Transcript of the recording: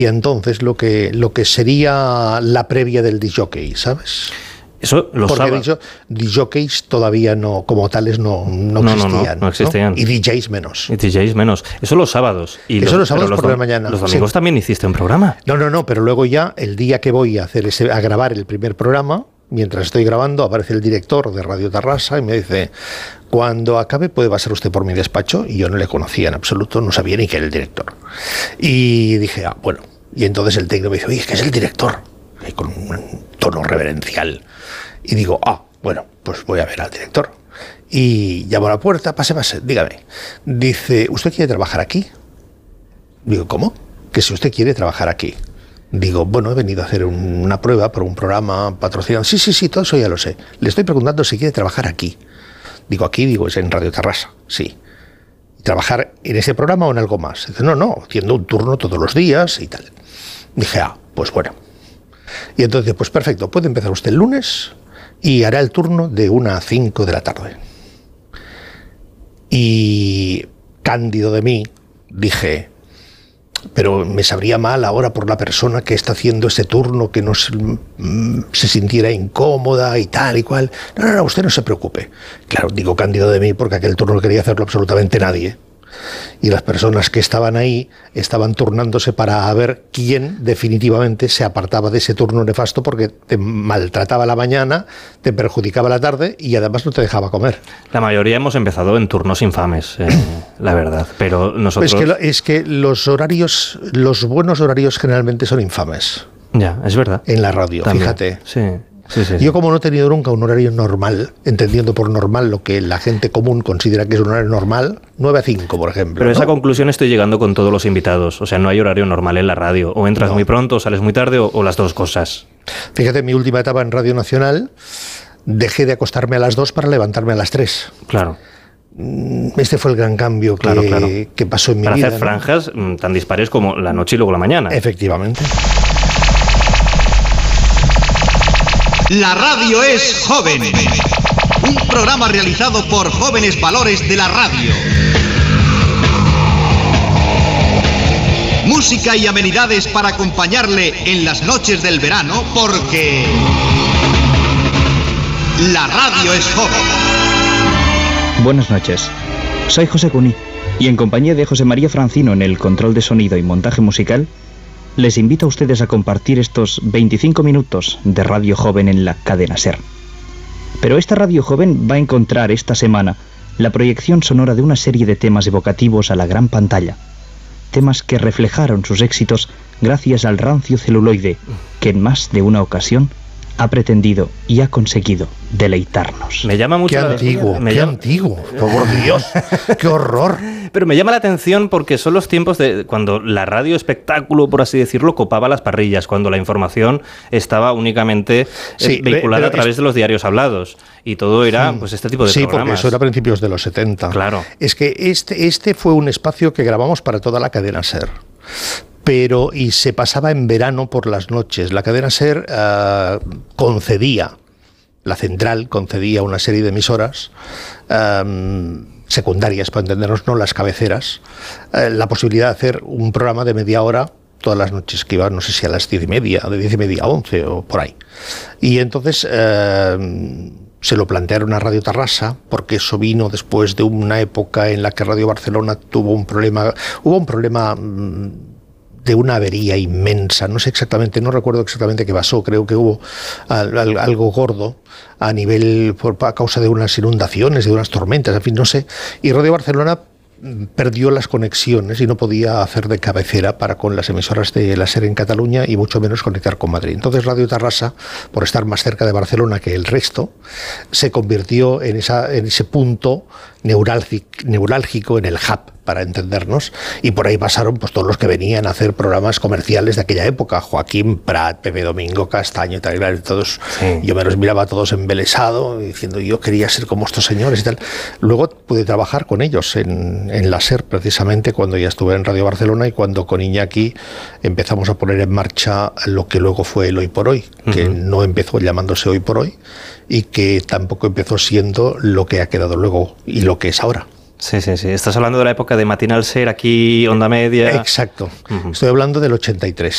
Y entonces lo que sería la previa del disc-jockey, ¿sabes? Eso los porque sábados. DJs todavía no, como tales, no existían. No existían. ¿no? Y DJs menos. Y DJs menos. Eso los sábados. Y eso los sábados por la mañana. Los domingos también hiciste un programa. No, pero luego ya, el día que voy a grabar el primer programa, mientras estoy grabando, aparece el director de Radio Tarrasa y me dice: cuando acabe puede pasar usted por mi despacho. Y yo no le conocía en absoluto, no sabía ni que era el director. Y dije, bueno. Y entonces el técnico me dice: oye, es que es el director. Y con un tono reverencial. Y digo, bueno, pues voy a ver al director. Y llamo a la puerta: pase, dígame. Dice: ¿usted quiere trabajar aquí? Digo, ¿cómo? Que si usted quiere trabajar aquí. Digo, bueno, he venido a hacer una prueba por un programa patrocinado. Sí, todo eso ya lo sé. Le estoy preguntando si quiere trabajar aquí. Digo, es en Radio Tarrasa, sí. ¿Trabajar en ese programa o en algo más? Dice, no, haciendo un turno todos los días y tal. Dije, pues bueno. Y entonces, pues perfecto, puede empezar usted el lunes y hará el turno de 1 a 5 de la tarde. Y cándido de mí, dije, pero me sabría mal ahora por la persona que está haciendo ese turno, que no se sintiera incómoda y tal y cual. No, usted no se preocupe. Claro, digo cándido de mí porque aquel turno no quería hacerlo absolutamente nadie. Y las personas que estaban ahí estaban turnándose para ver quién definitivamente se apartaba de ese turno nefasto, porque te maltrataba la mañana, te perjudicaba la tarde y además no te dejaba comer. La mayoría hemos empezado en turnos infames, la verdad, pero nosotros... Es que los buenos horarios generalmente son infames. Ya, es verdad. En la radio, también. Fíjate. Sí. Yo, como no he tenido nunca un horario normal, entendiendo por normal lo que la gente común considera que es un horario normal, 9 a 5, por ejemplo. Pero esa conclusión estoy llegando con todos los invitados. O sea, no hay horario normal en la radio. O entras muy pronto, o sales muy tarde, o las dos cosas. Fíjate, en mi última etapa en Radio Nacional, dejé de acostarme a las 2 para levantarme a las 3. Claro. Este fue el gran cambio que pasó en mi vida. Para hacer franjas tan dispares como la noche y luego la mañana. Efectivamente. La radio es joven. Un programa realizado por jóvenes valores de la radio. Música y amenidades para acompañarle en las noches del verano, porque la radio es joven. Buenas noches. Soy José Cuní y en compañía de José María Francino en el control de sonido y montaje musical, les invito a ustedes a compartir estos 25 minutos de Radio Joven en la cadena SER. Pero esta Radio Joven va a encontrar esta semana la proyección sonora de una serie de temas evocativos a la gran pantalla. Temas que reflejaron sus éxitos gracias al rancio celuloide, que en más de una ocasión ha pretendido y ha conseguido deleitarnos. Me llama mucho qué antiguo, por Dios, qué horror. Pero me llama la atención porque son los tiempos de cuando la radio espectáculo, por así decirlo, copaba las parrillas, cuando la información estaba únicamente vehiculada a través de los diarios hablados y todo era pues este tipo de programas. Sí, porque eso era a principios de los 70. Claro. Es que este fue un espacio que grabamos para toda la cadena SER. Y se pasaba en verano por las noches. La cadena SER concedía, la central concedía una serie de emisoras secundarias, para entendernos, no las cabeceras, la posibilidad de hacer un programa de media hora todas las noches, que iba, no sé si a las 10:30, de 10:30 a 11 o por ahí. Y entonces se lo plantearon a Radio Tarrasa, porque eso vino después de una época en la que Radio Barcelona hubo un problema de una avería inmensa, no recuerdo exactamente qué pasó, creo que hubo algo gordo a causa de unas inundaciones, de unas tormentas, en fin, no sé, y Radio Barcelona perdió las conexiones y no podía hacer de cabecera para con las emisoras de la SER en Cataluña y mucho menos conectar con Madrid. Entonces Radio Tarrasa, por estar más cerca de Barcelona que el resto, se convirtió en ese punto neurálgico, en el hub, para entendernos, y por ahí pasaron pues todos los que venían a hacer programas comerciales de aquella época, Joaquín Prat, Pepe Domingo, Castaño y tal, todos, yo me los miraba todos embelesado, diciendo yo quería ser como estos señores y tal. Luego pude trabajar con ellos en la SER, precisamente cuando ya estuve en Radio Barcelona y cuando con Iñaki empezamos a poner en marcha lo que luego fue el Hoy por Hoy, que no empezó llamándose Hoy por Hoy y que tampoco empezó siendo lo que ha quedado luego y lo que es ahora. Sí. Estás hablando de la época de Matinal SER, aquí Onda Media. Exacto. Estoy hablando del 83.